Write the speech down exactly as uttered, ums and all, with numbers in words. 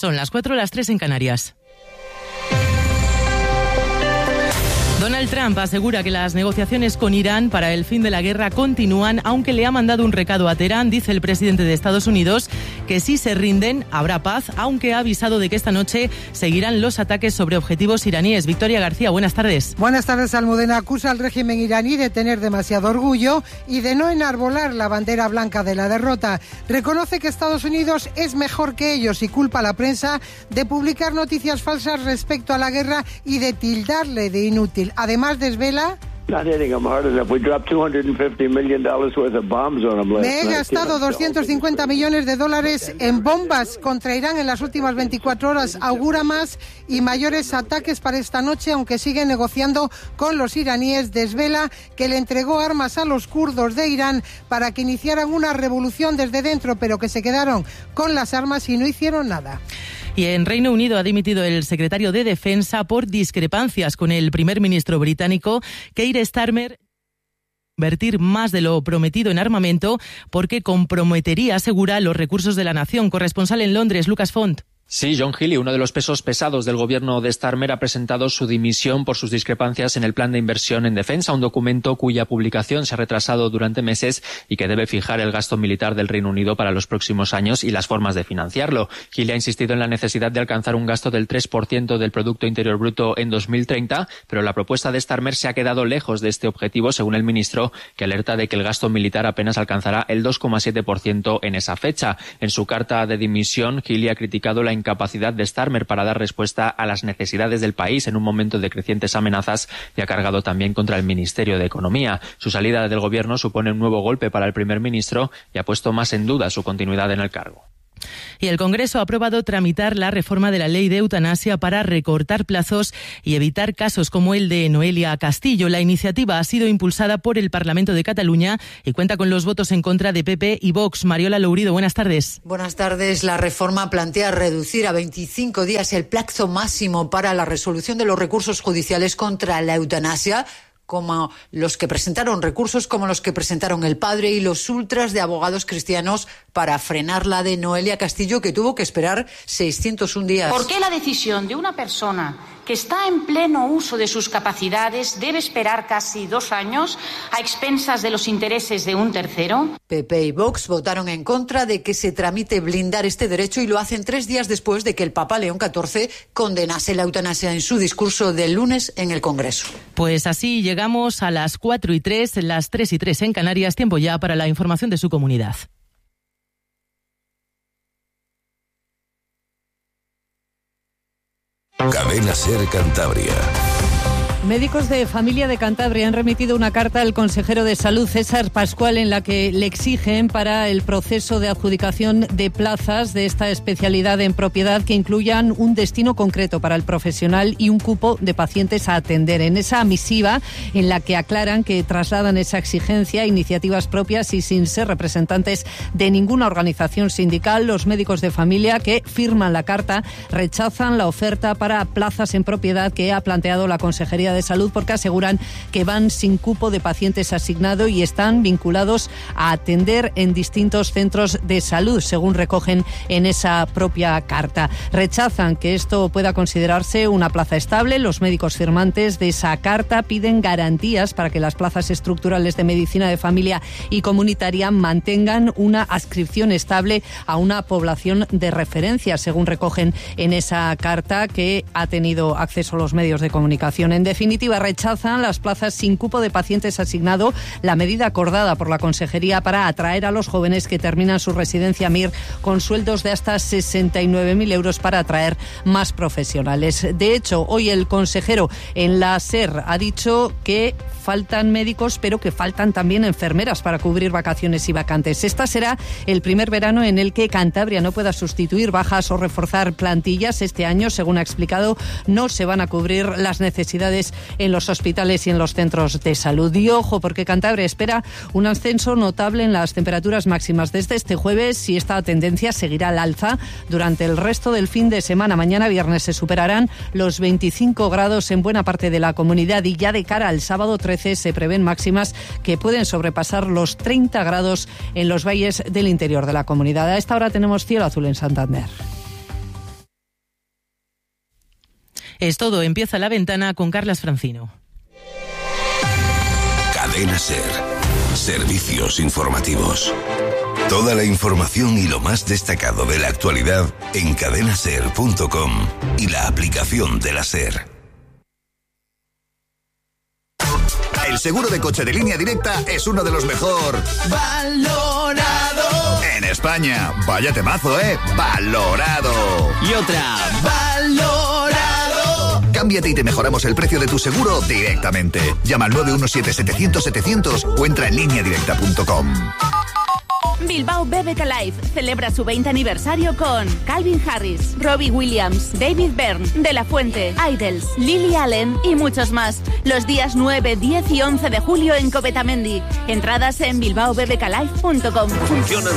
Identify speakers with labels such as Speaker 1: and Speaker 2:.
Speaker 1: Son las cuatro, las tres en Canarias. Donald Trump asegura que las negociaciones con Irán para el fin de la guerra continúan, aunque le ha mandado un recado a Teherán. Dice el presidente de Estados Unidos que si se rinden habrá paz, aunque ha avisado de que esta noche seguirán los ataques sobre objetivos iraníes. Victoria García, buenas tardes.
Speaker 2: Buenas tardes, Almudena. Acusa al régimen iraní de tener demasiado orgullo y de no enarbolar la bandera blanca de la derrota. Reconoce que Estados Unidos es mejor que ellos y culpa a la prensa de publicar noticias falsas respecto a la guerra y de tildarle de inútil. Además, desvela: me he gastado doscientos cincuenta millones de dólares en bombas contra Irán en las últimas veinticuatro horas. Augura más y mayores ataques para esta noche, aunque sigue negociando con los iraníes. Desvela que le entregó armas a los kurdos de Irán para que iniciaran una revolución desde dentro, pero que se quedaron con las armas y no hicieron nada.
Speaker 1: Y en Reino Unido ha dimitido el secretario de Defensa por discrepancias con el primer ministro británico, Keir Starmer, invertir más de lo prometido en armamento porque comprometería, asegura, los recursos de la nación. Corresponsal en Londres, Lucas Font.
Speaker 3: Sí, John Healey, uno de los pesos pesados del gobierno de Starmer, ha presentado su dimisión por sus discrepancias en el plan de inversión en defensa, un documento cuya publicación se ha retrasado durante meses y que debe fijar el gasto militar del Reino Unido para los próximos años y las formas de financiarlo. Healey ha insistido en la necesidad de alcanzar un gasto del tres por ciento del Producto Interior Bruto en dos mil treinta, pero la propuesta de Starmer se ha quedado lejos de este objetivo, según el ministro, que alerta de que el gasto militar apenas alcanzará el dos coma siete por ciento en esa fecha. En su carta de dimisión, Healey ha criticado la incapacidad de Starmer para dar respuesta a las necesidades del país en un momento de crecientes amenazas y ha cargado también contra el Ministerio de Economía. Su salida del gobierno supone un nuevo golpe para el primer ministro y ha puesto más en duda su continuidad en el cargo.
Speaker 1: Y el Congreso ha aprobado tramitar la reforma de la ley de eutanasia para recortar plazos y evitar casos como el de Noelia Castillo. La iniciativa ha sido impulsada por el Parlamento de Cataluña y cuenta con los votos en contra de P P y Vox. Mariola Lourido, buenas tardes.
Speaker 4: Buenas tardes. La reforma plantea reducir a veinticinco días el plazo máximo para la resolución de los recursos judiciales contra la eutanasia, como los que presentaron recursos como los que presentaron el padre y los ultras de abogados cristianos para frenar la de Noelia Castillo, que tuvo que esperar seiscientos un días.
Speaker 5: ¿Por qué la decisión de una persona que está en pleno uso de sus capacidades debe esperar casi dos años a expensas de los intereses de un tercero?
Speaker 4: P P y Vox votaron en contra de que se tramite blindar este derecho y lo hacen tres días después de que el Papa León catorce condenase la eutanasia en su discurso del lunes en el Congreso.
Speaker 1: Pues así llegamos a las cuatro y tres, las tres y tres en Canarias. Tiempo ya para la información de su comunidad.
Speaker 6: Cadena Ser Cantabria.
Speaker 7: Médicos de Familia de Cantabria han remitido una carta al consejero de Salud, César Pascual, en la que le exigen para el proceso de adjudicación de plazas de esta especialidad en propiedad que incluyan un destino concreto para el profesional y un cupo de pacientes a atender. En esa misiva, en la que aclaran que trasladan esa exigencia a iniciativas propias y sin ser representantes de ninguna organización sindical, los médicos de familia que firman la carta rechazan la oferta para plazas en propiedad que ha planteado la Consejería de Salud, porque aseguran que van sin cupo de pacientes asignado y están vinculados a atender en distintos centros de salud, según recogen en esa propia carta. Rechazan que esto pueda considerarse una plaza estable. Los médicos firmantes de esa carta piden garantías para que las plazas estructurales de medicina de familia y comunitaria mantengan una adscripción estable a una población de referencia, según recogen en esa carta que ha tenido acceso a los medios de comunicación. En definitiva, rechazan las plazas sin cupo de pacientes asignado, la medida acordada por la Consejería para atraer a los jóvenes que terminan su residencia M I R con sueldos de hasta sesenta y nueve mil euros para atraer más profesionales. De hecho, hoy el consejero en la SER ha dicho que faltan médicos, pero que faltan también enfermeras para cubrir vacaciones y vacantes. Esta será el primer verano en el que Cantabria no pueda sustituir bajas o reforzar plantillas. Este año, según ha explicado, no se van a cubrir las necesidades en los hospitales y en los centros de salud. Y ojo, porque Cantabria espera un ascenso notable en las temperaturas máximas desde este jueves y esta tendencia seguirá al alza durante el resto del fin de semana. Mañana viernes se superarán los veinticinco grados en buena parte de la comunidad y ya de cara al sábado trece se prevén máximas que pueden sobrepasar los treinta grados en los valles del interior de la comunidad. A esta hora tenemos cielo azul en Santander.
Speaker 1: Es todo, empieza La Ventana con Carlas Francino.
Speaker 6: Cadena SER. Servicios informativos. Toda la información y lo más destacado de la actualidad en cadena ser punto com y la aplicación de la SER.
Speaker 8: El seguro de coche de Línea Directa es uno de los mejor valorado en España. Vaya temazo, ¿eh? Valorado.
Speaker 9: Y otra, valorado.
Speaker 8: Cámbiate y te mejoramos el precio de tu seguro directamente. Llama al nueve uno siete, setecientos, setecientos o entra en línea directa punto com.
Speaker 10: Bilbao B B K Live celebra su veinte aniversario con Calvin Harris, Robbie Williams, David Byrne, De La Fuente, Idols, Lily Allen y muchos más. Los días nueve, diez y once de julio en Covetamendi. Entradas en bilbao b b k live punto com.
Speaker 8: Funciona